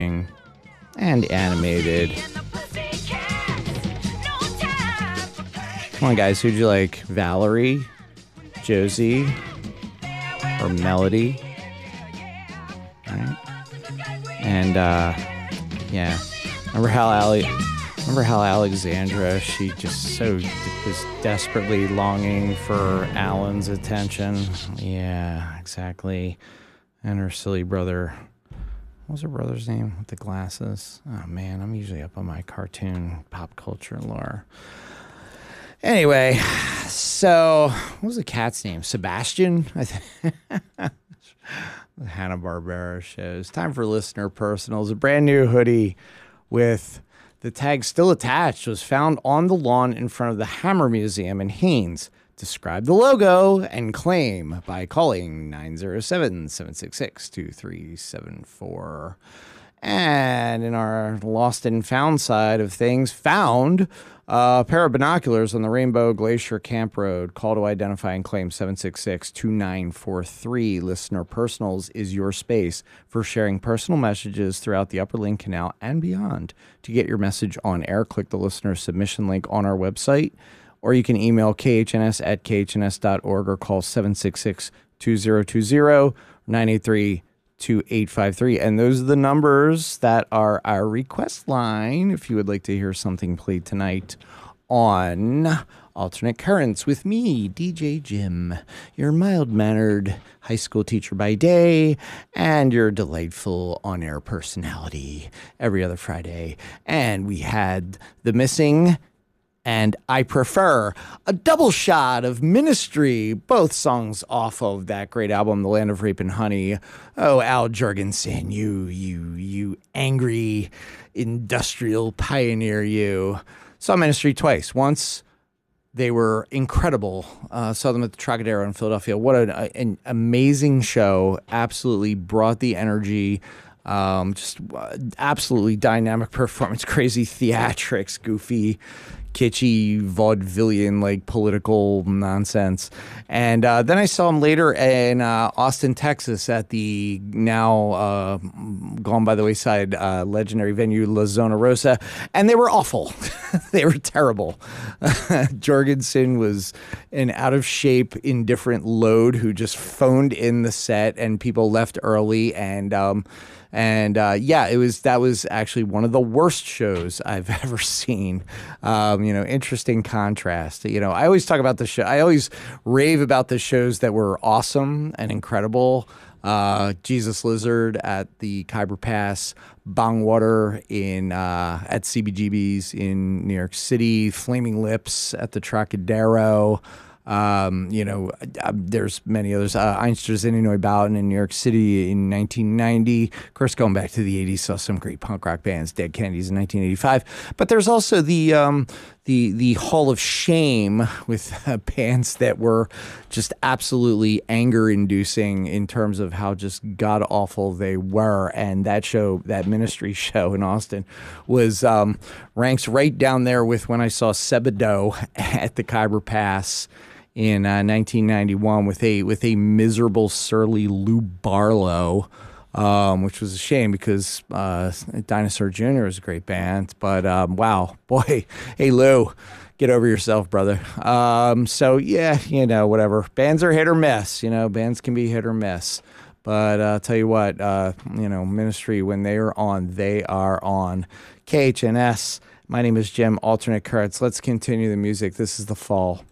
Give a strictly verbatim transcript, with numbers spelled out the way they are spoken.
and animated. Come on, guys. Who'd you like? Valerie, Josie, or Melody? All right. And uh, yeah, remember how Ali? Remember how Alexandra? She just so was desperately longing for Alan's attention. Yeah, exactly. And her silly brother. What was her brother's name with the glasses? Oh man, I'm usually up on my cartoon pop culture lore. Anyway, so what was the cat's name? Sebastian? I think. The Hanna-Barbera shows. Time for listener personals. A brand new hoodie with the tag still attached was found on the lawn in front of the Hammer Museum in Haines. Describe the logo and claim by calling nine oh seven, seven six six, two three seven four. And in our lost and found side of things, found a pair of binoculars on the Rainbow Glacier Camp Road. Call to identify and claim seven six six, two nine four three. Listener Personals is your space for sharing personal messages throughout the Upper Link Canal and beyond. To get your message on air, click the listener submission link on our website, or you can email k h n s at k h n s dot org or call seven six six, two zero two zero, nine eight three, two eight five three. And those are the numbers that are our request line if you would like to hear something played tonight on Alternate Currents with me, D J Jim, your mild-mannered high school teacher by day and your delightful on-air personality every other Friday. And we had The Missing and I Prefer, a double shot of Ministry, both songs off of that great album, The Land of Rape and Honey. Oh, Al Jourgensen, you, you, you angry industrial pioneer, you. Saw Ministry twice. Once they were incredible. Uh, saw them at the Trocadero in Philadelphia. What an, an amazing show. Absolutely brought the energy. Um, just uh, absolutely dynamic performance, crazy theatrics, goofy, kitschy, vaudevillian, like political nonsense. And uh, then I saw him later in uh, Austin, Texas at the now uh, gone by the wayside uh, legendary venue La Zona Rosa. And they were awful. They were terrible. Jorgensen was an out of shape, indifferent load who just phoned in the set and people left early. And, um, And uh, yeah, it was that was actually one of the worst shows I've ever seen. Um, you know, interesting contrast. You know, I always talk about the show. I always rave about the shows that were awesome and incredible. Uh, Jesus Lizard at the Khyber Pass, Bongwater in uh, at C B G B's in New York City, Flaming Lips at the Trocadero. Um, you know, uh, there's many others. Uh, Einsters Illinois Bowden in New York City in nineteen ninety. Of course, going back to the eighties, saw some great punk rock bands. Dead Kennedys in nineteen eighty-five. But there's also the um, the the Hall of Shame with uh, bands that were just absolutely anger-inducing in terms of how just god-awful they were. And that show, that Ministry show in Austin, was um, ranks right down there with when I saw Sebadoh at the Khyber Pass in uh, nineteen ninety-one with a with a miserable, surly Lou Barlow, um, which was a shame because uh, Dinosaur Junior is a great band. But um, wow, boy, hey Lou, get over yourself, brother. Um, so yeah, you know, whatever. Bands are hit or miss. You know, bands can be hit or miss. But uh, I'll tell you what, uh, you know, Ministry, when they are on, they are on. K H N S. My name is Jim, Alternate Currents. Let's continue the music. This is The Fall.